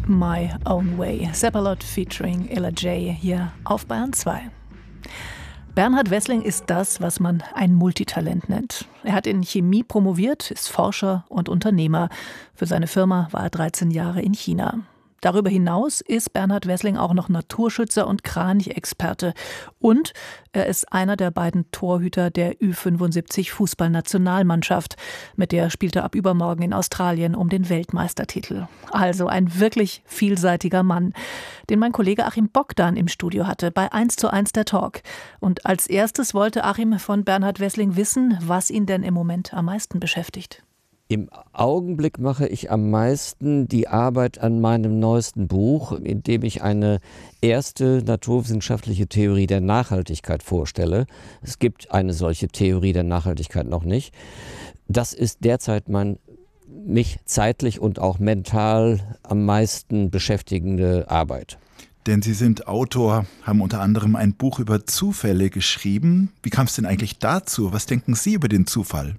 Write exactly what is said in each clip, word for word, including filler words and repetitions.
My Own Way. Seppalot featuring Ella J hier auf Bayern zwei. Bernhard Wessling ist das, was man ein Multitalent nennt. Er hat in Chemie promoviert, ist Forscher und Unternehmer. Für seine Firma war er dreizehn Jahre in China. Darüber hinaus ist Bernhard Wessling auch noch Naturschützer und Kranichexperte. Und er ist einer der beiden Torhüter der Ü fünfundsiebzig Fußballnationalmannschaft. Mit der spielt er ab übermorgen in Australien um den Weltmeistertitel. Also ein wirklich vielseitiger Mann, den mein Kollege Achim Bogdan im Studio hatte bei eins zu eins der Talk. Und als erstes wollte Achim von Bernhard Wessling wissen, was ihn denn im Moment am meisten beschäftigt. Im Augenblick mache ich am meisten die Arbeit an meinem neuesten Buch, in dem ich eine erste naturwissenschaftliche Theorie der Nachhaltigkeit vorstelle. Es gibt eine solche Theorie der Nachhaltigkeit noch nicht. Das ist derzeit mein mich zeitlich und auch mental am meisten beschäftigende Arbeit. Denn Sie sind Autor, haben unter anderem ein Buch über Zufälle geschrieben. Wie kam es denn eigentlich dazu? Was denken Sie über den Zufall?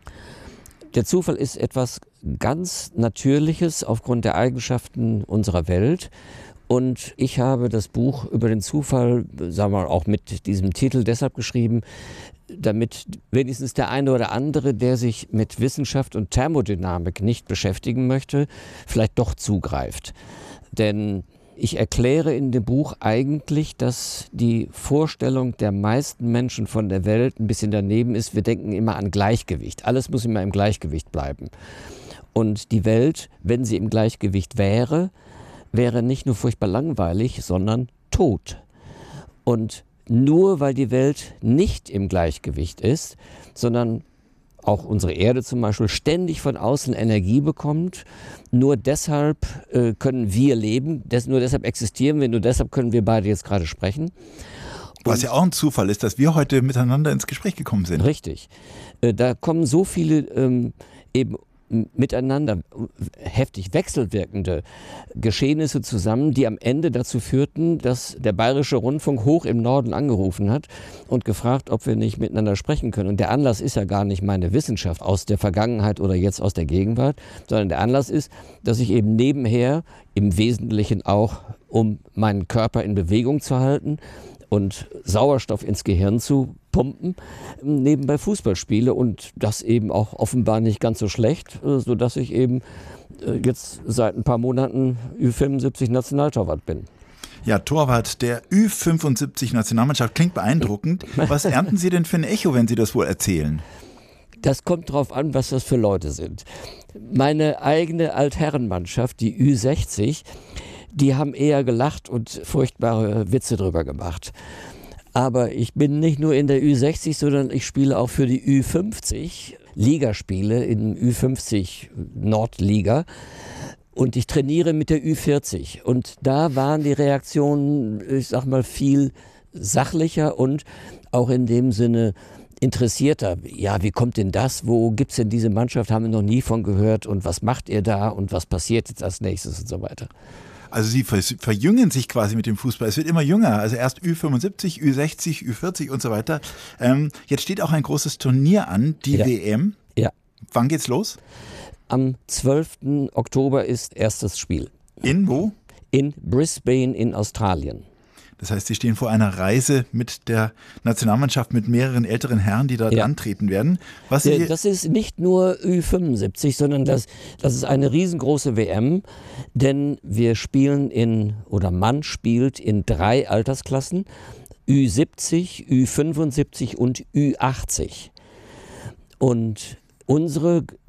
Der Zufall ist etwas ganz Natürliches aufgrund der Eigenschaften unserer Welt. Und ich habe das Buch über den Zufall, sagen wir mal, auch mit diesem Titel deshalb geschrieben, damit wenigstens der eine oder andere, der sich mit Wissenschaft und Thermodynamik nicht beschäftigen möchte, vielleicht doch zugreift. Denn ich erkläre in dem Buch eigentlich, dass die Vorstellung der meisten Menschen von der Welt ein bisschen daneben ist. Wir denken immer an Gleichgewicht. Alles muss immer im Gleichgewicht bleiben. Und die Welt, wenn sie im Gleichgewicht wäre, wäre nicht nur furchtbar langweilig, sondern tot. Und nur weil die Welt nicht im Gleichgewicht ist, sondern auch unsere Erde zum Beispiel ständig von außen Energie bekommt. Nur deshalb äh, können wir leben, des, nur deshalb existieren wir, nur deshalb können wir beide jetzt gerade sprechen. Was ja auch ein Zufall ist, dass wir heute miteinander ins Gespräch gekommen sind. Richtig. Äh, da kommen so viele ähm, eben miteinander heftig wechselwirkende Geschehnisse zusammen, die am Ende dazu führten, dass der Bayerische Rundfunk hoch im Norden angerufen hat und gefragt, ob wir nicht miteinander sprechen können. Und der Anlass ist ja gar nicht meine Wissenschaft aus der Vergangenheit oder jetzt aus der Gegenwart, sondern der Anlass ist, dass ich eben nebenher im Wesentlichen auch, um meinen Körper in Bewegung zu halten und Sauerstoff ins Gehirn zu pumpen, nebenbei Fußball spiele und das eben auch offenbar nicht ganz so schlecht, sodass ich eben jetzt seit ein paar Monaten Ü fünfundsiebzig Nationaltorwart bin. Ja, Torwart der Ü fünfundsiebzig Nationalmannschaft klingt beeindruckend. Was ernten Sie denn für ein Echo, wenn Sie das wohl erzählen? Das kommt drauf an, was das für Leute sind. Meine eigene Altherrenmannschaft, die Ü sechzig, die haben eher gelacht und furchtbare Witze drüber gemacht. Aber ich bin nicht nur in der Ü sechzig, sondern ich spiele auch für die Ü fünfzig, Ligaspiele in Ü fünfzig Nordliga. Und ich trainiere mit der Ü vierzig. Und da waren die Reaktionen, ich sag mal, viel sachlicher und auch in dem Sinne interessierter. Ja, wie kommt denn das? Wo gibt's denn diese Mannschaft? Haben wir noch nie von gehört. Und was macht ihr da? Und was passiert jetzt als nächstes und so weiter? Also Sie verjüngen sich quasi mit dem Fußball. Es wird immer jünger. Also erst Ü fünfundsiebzig, Ü sechzig, Ü vierzig und so weiter. Ähm, jetzt steht auch ein großes Turnier an, die ja. W M. Ja. Wann geht's los? Am zwölften Oktober ist erstes Spiel. In wo? In Brisbane in Australien. Das heißt, Sie stehen vor einer Reise mit der Nationalmannschaft, mit mehreren älteren Herren, die dort ja. antreten werden. Was ja, das ist nicht nur Ü fünfundsiebzig, sondern das, das ist eine riesengroße W M, denn wir spielen in, oder man spielt in drei Altersklassen, Ü siebzig, Ü fünfundsiebzig und Ü achtzig. Und unsere